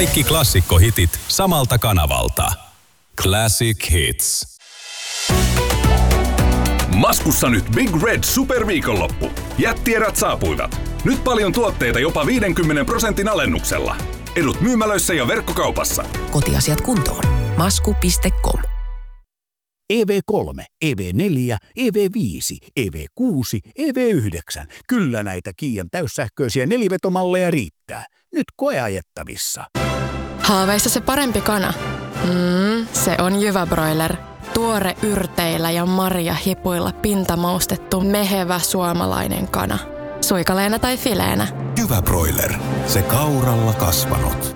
Kaikki klassikkohitit samalta kanavalta. Classic Hits. Maskussa nyt Big Red Superviikonloppu. Jättierät saapuivat. Nyt paljon tuotteita jopa 50% alennuksella. Edut myymälöissä ja verkkokaupassa. Kotiasiat kuntoon. Masku.com. EV3, EV4, EV5, EV6, EV9. Kyllä näitä Kiian täyssähköisiä nelivetomalleja riittää. Nyt koeajettavissa. Haaveissa se parempi kana? Se on Jyvä Broiler. Tuore yrteillä ja marjahipuilla pintamaustettu mehevä suomalainen kana. Suikaleena tai fileenä. Jyvä Broiler. Se kauralla kasvanut.